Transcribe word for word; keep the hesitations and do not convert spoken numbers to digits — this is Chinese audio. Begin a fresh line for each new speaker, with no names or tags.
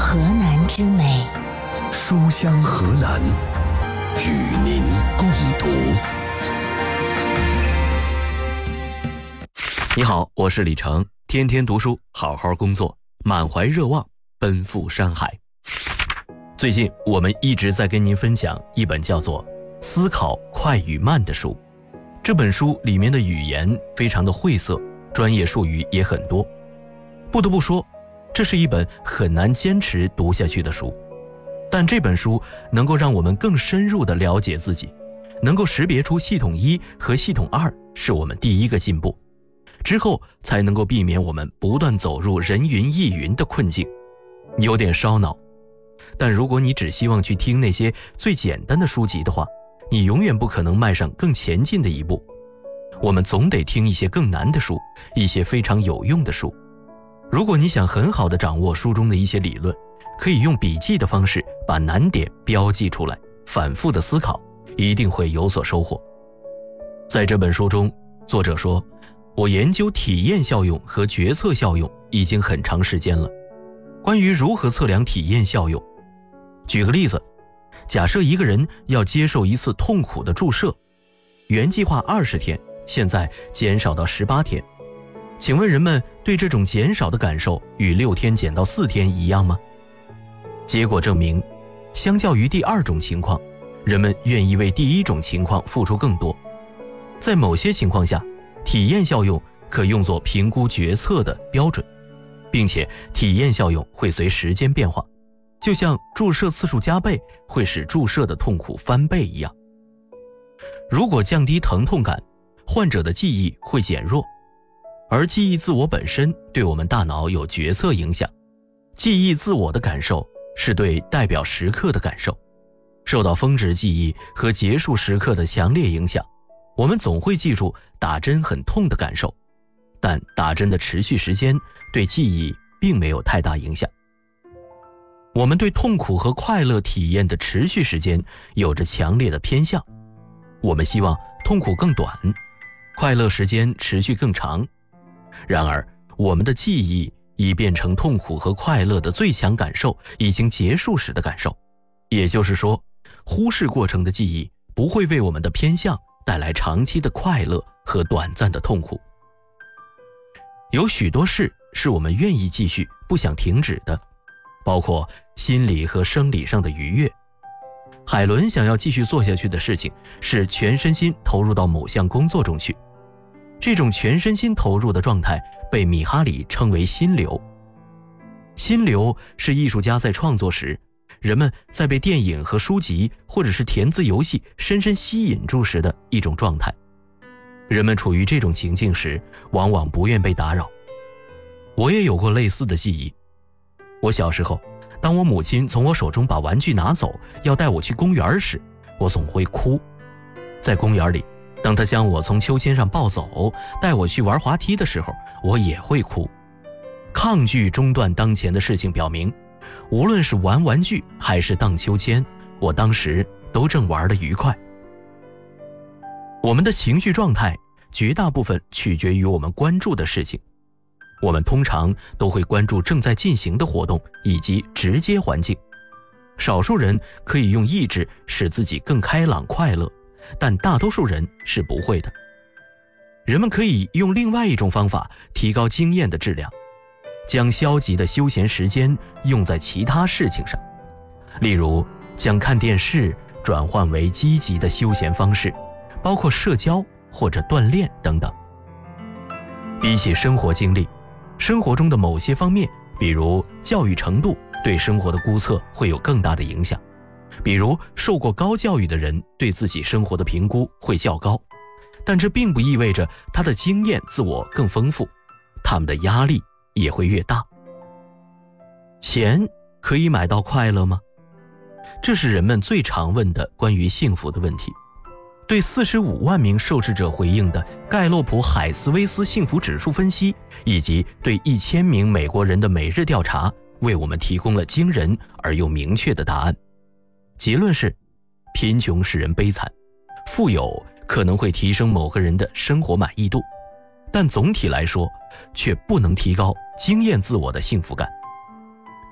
河南之美，
书香河南，与您共读。
你好，我是李成，天天读书，好好工作，满怀热望，奔赴山海。最近我们一直在跟您分享一本叫做《思考快与慢》的书。这本书里面的语言非常的晦涩，专业术语也很多。不得不说，这是一本很难坚持读下去的书。但这本书能够让我们更深入地了解自己，能够识别出系统一和系统二是我们第一个进步，之后才能够避免我们不断走入人云亦云的困境。有点烧脑，但如果你只希望去听那些最简单的书籍的话，你永远不可能迈上更前进的一步。我们总得听一些更难的书，一些非常有用的书。如果你想很好地掌握书中的一些理论，可以用笔记的方式把难点标记出来，反复的思考，一定会有所收获。在这本书中，作者说，我研究体验效用和决策效用已经很长时间了。关于如何测量体验效用，举个例子，假设一个人要接受一次痛苦的注射，原计划二十天，现在减少到十八天。请问人们对这种减少的感受与六天减到四天一样吗？结果证明，相较于第二种情况，人们愿意为第一种情况付出更多。在某些情况下，体验效用可用作评估决策的标准，并且体验效用会随时间变化，就像注射次数加倍会使注射的痛苦翻倍一样。如果降低疼痛感，患者的记忆会减弱，而记忆自我本身对我们大脑有决策影响。记忆自我的感受是对代表时刻的感受，受到峰值记忆和结束时刻的强烈影响，我们总会记住打针很痛的感受，但打针的持续时间对记忆并没有太大影响。我们对痛苦和快乐体验的持续时间有着强烈的偏向，我们希望痛苦更短，快乐时间持续更长。然而，我们的记忆已变成痛苦和快乐的最强感受已经结束时的感受，也就是说，忽视过程的记忆不会为我们的偏向带来长期的快乐和短暂的痛苦。有许多事是我们愿意继续、不想停止的，包括心理和生理上的愉悦。海伦想要继续做下去的事情是全身心投入到某项工作中去。这种全身心投入的状态被米哈里称为心流。心流是艺术家在创作时，人们在被电影和书籍或者是填字游戏深深吸引住时的一种状态。人们处于这种情境时，往往不愿被打扰。我也有过类似的记忆。我小时候，当我母亲从我手中把玩具拿走，要带我去公园时，我总会哭。在公园里，当他将我从秋千上抱走，带我去玩滑梯的时候，我也会哭。抗拒中断当前的事情表明，无论是玩玩具还是荡秋千，我当时都正玩得愉快。我们的情绪状态绝大部分取决于我们关注的事情。我们通常都会关注正在进行的活动以及直接环境。少数人可以用意志使自己更开朗快乐，但大多数人是不会的。人们可以用另外一种方法提高经验的质量，将消极的休闲时间用在其他事情上，例如将看电视转换为积极的休闲方式，包括社交或者锻炼等等。比起生活经历，生活中的某些方面，比如教育程度，对生活的估测会有更大的影响。比如受过高教育的人对自己生活的评估会较高，但这并不意味着他的经验自我更丰富，他们的压力也会越大。钱可以买到快乐吗？这是人们最常问的关于幸福的问题。对四十五万名受试者回应的盖洛普海斯威斯幸福指数分析，以及对一千名美国人的每日调查，为我们提供了惊人而又明确的答案。结论是，贫穷使人悲惨，富有可能会提升某个人的生活满意度，但总体来说却不能提高经验自我的幸福感。